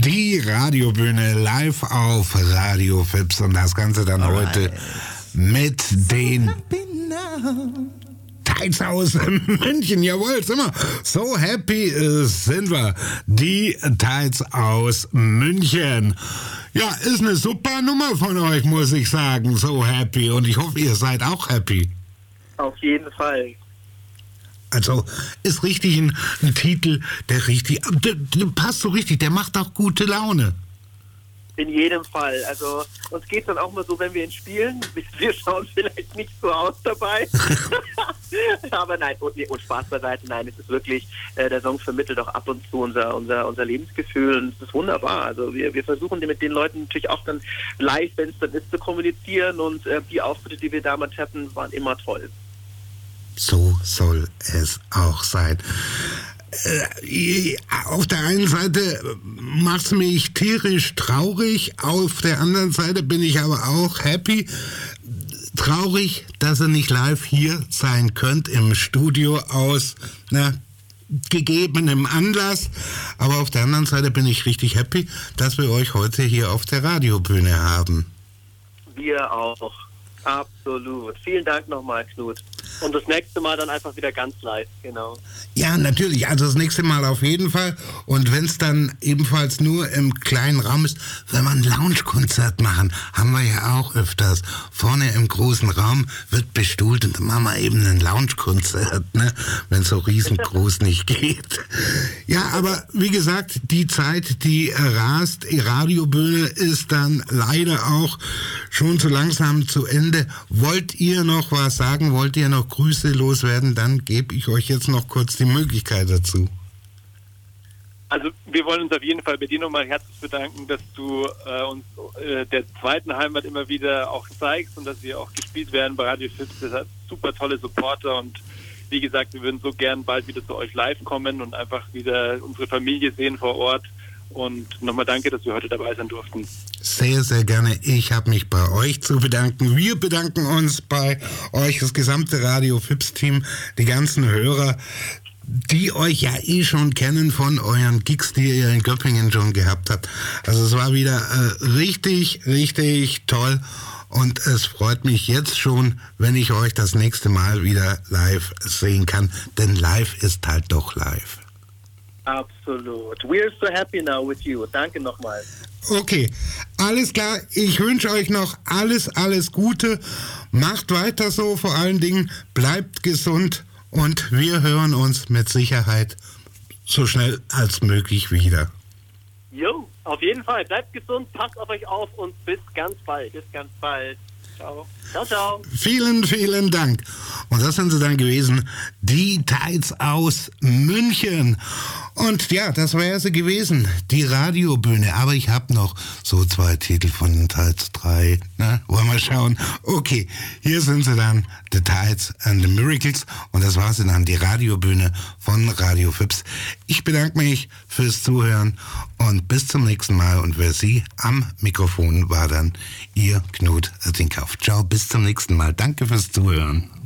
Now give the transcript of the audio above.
Die Radiobühne live auf Radio Fips und das Ganze dann heute mit den Tights aus München. Jawohl, sind wir. So happy sind wir. Die Tights aus München. Ja, ist eine super Nummer von euch, muss ich sagen. So happy. Und ich hoffe, ihr seid auch happy. Auf jeden Fall. Also ist richtig ein Titel, der richtig, der passt so richtig, der macht auch gute Laune. In jedem Fall. Also uns geht es dann auch mal so, wenn wir ihn spielen. Wir schauen vielleicht nicht so aus dabei. Aber nein, und Spaß beiseite. Nein, es ist wirklich, der Song vermittelt auch ab und zu unser Lebensgefühl. Und es ist wunderbar. Also wir versuchen mit den Leuten natürlich auch dann live, wenn es dann ist, zu kommunizieren. Und die Auftritte, die wir damals hatten, waren immer toll. So soll es auch sein. Auf der einen Seite macht es mich tierisch traurig, auf der anderen Seite bin ich aber auch happy. Traurig, dass ihr nicht live hier sein könnt im Studio aus gegebenem Anlass. Aber auf der anderen Seite bin ich richtig happy, dass wir euch heute hier auf der Radiobühne haben. Wir auch. Absolut. Vielen Dank nochmal, Knut. Und das nächste Mal dann einfach wieder ganz live, genau. Ja, natürlich. Also das nächste Mal auf jeden Fall. Und wenn es dann ebenfalls nur im kleinen Raum ist, wenn wir ein Lounge-Konzert machen, haben wir ja auch öfters. Vorne im großen Raum wird bestuhlt und dann machen wir eben ein Lounge-Konzert, ne? Wenn es so riesengroß nicht geht. Ja, aber wie gesagt, die Zeit, die rast, die Radiobühne ist dann leider auch schon so langsam zu Ende. Wollt ihr noch was sagen? Wollt ihr noch Grüße loswerden? Dann gebe ich euch jetzt noch kurz die Möglichkeit dazu. Also wir wollen uns auf jeden Fall bei dir nochmal herzlich bedanken, dass du uns der zweiten Heimat immer wieder auch zeigst und dass wir auch gespielt werden bei Radio Fips. Das hat super tolle Supporter und wie gesagt, wir würden so gern bald wieder zu euch live kommen und einfach wieder unsere Familie sehen vor Ort. Und nochmal danke, dass wir heute dabei sein durften. Sehr, sehr gerne. Ich habe mich bei euch zu bedanken. Wir bedanken uns bei euch, das gesamte Radio Fips-Team, die ganzen Hörer, die euch ja schon kennen von euren Gigs, die ihr in Göppingen schon gehabt habt. Also es war wieder richtig, richtig toll. Und es freut mich jetzt schon, wenn ich euch das nächste Mal wieder live sehen kann. Denn live ist halt doch live. Absolut. We're so happy now with you. Danke nochmal. Okay, alles klar. Ich wünsche euch noch alles Gute. Macht weiter so, vor allen Dingen bleibt gesund und wir hören uns mit Sicherheit so schnell als möglich wieder. Jo, auf jeden Fall. Bleibt gesund, passt auf euch auf und bis ganz bald. Bis ganz bald. Ciao. Ciao, ciao. Vielen, vielen Dank. Und das sind sie dann gewesen, die Tights aus München. Und ja, das wäre sie gewesen, die Radiobühne. Aber ich habe noch so 2 Titel von den Tights, 3. Wollen wir schauen. Okay, hier sind sie dann, The Tights and the Miracles. Und das war sie dann, die Radiobühne von Radio Fips. Ich bedanke mich fürs Zuhören und bis zum nächsten Mal. Und wer Sie am Mikrofon war dann Ihr Knut Tinkauf. Ciao, bis zum nächsten Mal. Danke fürs Zuhören.